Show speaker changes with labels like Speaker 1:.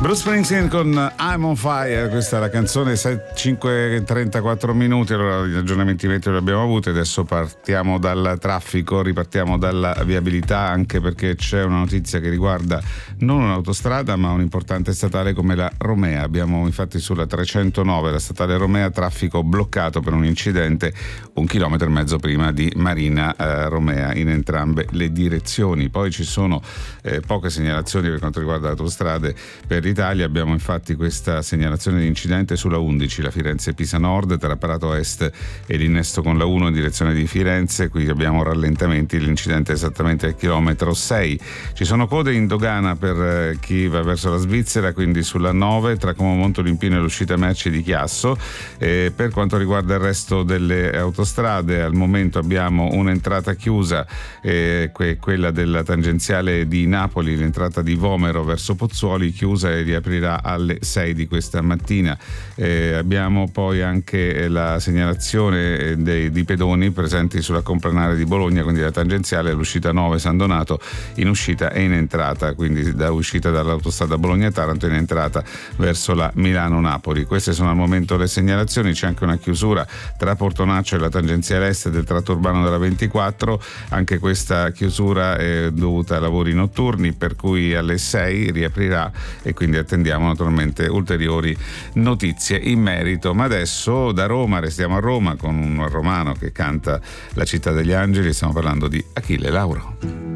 Speaker 1: Bruce Springsteen con I'm on Fire, questa è la canzone, 5:34 minuti. Allora, gli aggiornamenti meteo li abbiamo avuti, adesso partiamo dal traffico, ripartiamo dalla viabilità, anche perché c'è una notizia che riguarda non un'autostrada ma un'importante statale come la Romea. Abbiamo infatti sulla 309, la statale Romea, traffico bloccato per un incidente 1,5 chilometri prima di Marina Romea in entrambe le direzioni. Poi ci sono poche segnalazioni per quanto riguarda le autostrade per l'Italia. Abbiamo infatti questa segnalazione di incidente sulla 11, la Firenze-Pisa Nord tra Prato Est e l'innesto con la 1 in direzione di Firenze. Qui abbiamo rallentamenti, l'incidente è esattamente al chilometro 6. Ci sono code in dogana per chi va verso la Svizzera, quindi sulla 9 tra Como Montolimpino e l'uscita merci di Chiasso. Per quanto riguarda il resto delle autostrade, al momento abbiamo un'entrata chiusa, quella della tangenziale di Napoli, l'entrata di Vomero verso Pozzuoli, chiusa e riaprirà alle 6 di questa mattina. Abbiamo poi anche la segnalazione di pedoni presenti sulla Complanare di Bologna, quindi la tangenziale all'uscita 9 San Donato in uscita e in entrata, quindi da uscita dall'autostrada Bologna-Taranto in entrata verso la Milano-Napoli. Queste sono al momento le segnalazioni. C'è anche una chiusura tra Portonaccio e la tangenziale est del tratto urbano della 24, anche questa chiusura è dovuta a lavori notturni, per cui alle 6 riaprirà e quindi attendiamo naturalmente ulteriori notizie in merito. Ma adesso da Roma restiamo a Roma con un romano che canta La città degli angeli, stiamo parlando di Achille Lauro.